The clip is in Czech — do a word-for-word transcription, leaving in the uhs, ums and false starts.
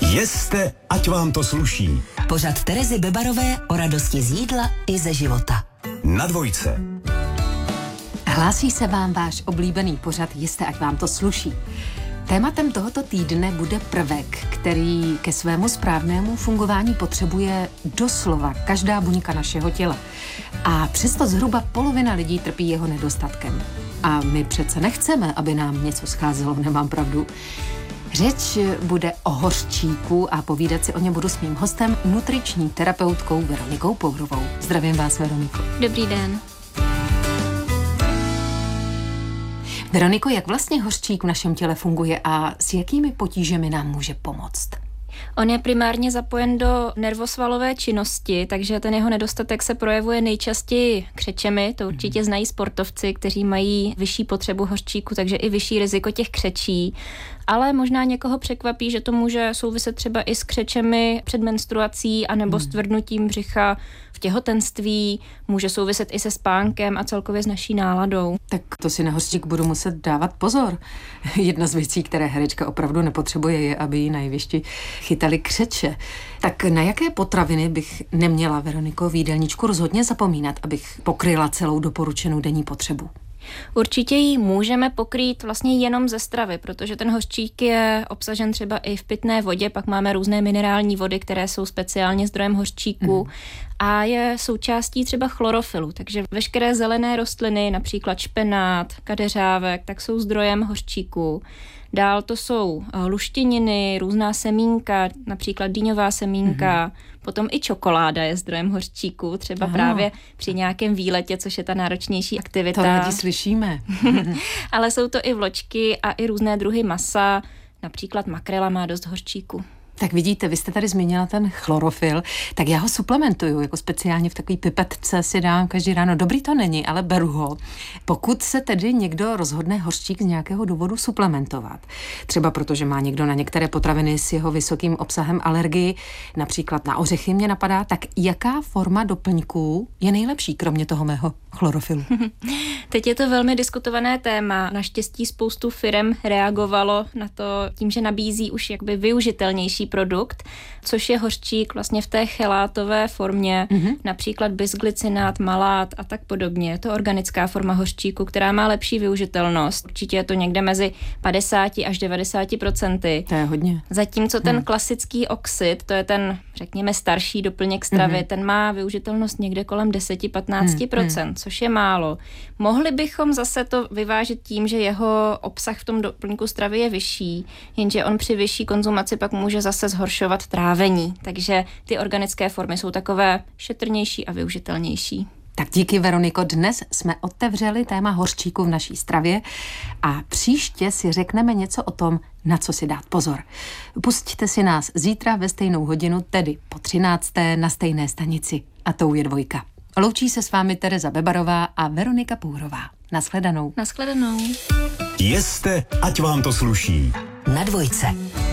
Jeste, ať vám to sluší. Pořad Terezy Bebarové o radosti z jídla i ze života. Na dvojce. Hlásí se vám váš oblíbený pořad Jeste, ať vám to sluší. Tématem tohoto týdne bude prvek, který ke svému správnému fungování potřebuje doslova každá buňka našeho těla. A přesto zhruba polovina lidí trpí jeho nedostatkem. A my přece nechceme, aby nám něco scházelo, nemám pravdu. Řeč bude o hořčíku a povídat si o něm budu s mým hostem, nutriční terapeutkou Veronikou Pourovou. Zdravím vás, Veroniko. Dobrý den. Veroniko, jak vlastně hořčík v našem těle funguje a s jakými potížemi nám může pomoct? On je primárně zapojen do nervosvalové činnosti, takže ten jeho nedostatek se projevuje nejčastěji křečemi. To určitě znají sportovci, kteří mají vyšší potřebu hořčíku, takže i vyšší riziko těch křečí. Ale možná někoho překvapí, že to může souviset třeba i s křečemi před menstruací anebo hmm. s tvrdnutím břicha v těhotenství, může souviset i se spánkem a celkově s naší náladou. Tak to si na hořčík budu muset dávat pozor. Jedna z věcí, které herečka opravdu nepotřebuje, je, aby jí na jevišti chytali křeče. Tak na jaké potraviny bych neměla, Veroniko, v jídelníčku rozhodně zapomínat, abych pokryla celou doporučenou denní potřebu? Určitě ji můžeme pokrýt vlastně jenom ze stravy, protože ten hořčík je obsažen třeba i v pitné vodě, pak máme různé minerální vody, které jsou speciálně zdrojem hořčíku mm. a je součástí třeba chlorofilu, takže veškeré zelené rostliny, například špenát, kadeřávek, tak jsou zdrojem hořčíku. Dál to jsou luštěniny, různá semínka, například dýňová semínka, mm. potom i čokoláda je zdrojem hořčíku, třeba Aha. právě při nějakém výletě, což je ta náročnější aktivita. To rádi slyšíme. Ale jsou to i vločky a i různé druhy masa, například makrela má dost hořčíku. Tak vidíte, vy jste tady zmínila ten chlorofil, tak já ho suplementuju, jako speciálně v takové pipetce si dám každý ráno. Dobrý to není, ale beru ho. Pokud se tedy někdo rozhodne hořčík z nějakého důvodu suplementovat, třeba protože má někdo na některé potraviny s jeho vysokým obsahem alergii, například na ořechy mě napadá, tak jaká forma doplňků je nejlepší, kromě toho mého chlorofilu? Teď je to velmi diskutované téma. Naštěstí spoustu firem reagovalo na to tím, že nabízí už jakby využitelnější produkt, což je hořčík vlastně v té chelátové formě, mm-hmm. například bisglycinát, malát a tak podobně. Je to organická forma hořčíku, která má lepší využitelnost. Určitě je to někde mezi padesát až devadesát procent. To je hodně. Zatímco ten hmm. klasický oxid, to je ten, řekněme, starší doplněk stravy, mm-hmm. ten má využitelnost někde kolem deset až patnáct procent, hmm. což je málo. Mohli bychom zase to vyvážit tím, že jeho obsah v tom doplňku stravy je vyšší, jenže on při vyšší konzumaci pak může zase zhoršovat trávení. Takže ty organické formy jsou takové šetrnější a využitelnější. Tak díky, Veroniko, dnes jsme otevřeli téma hořčíku v naší stravě a příště si řekneme něco o tom, na co si dát pozor. Pusťte si nás zítra ve stejnou hodinu, tedy po třinácté na stejné stanici. A tou je dvojka. Loučí se s vámi Tereza Bebarová a Veronika Pourová. Naschledanou. Naschledanou. Jeste, ať vám to sluší. Na dvojce.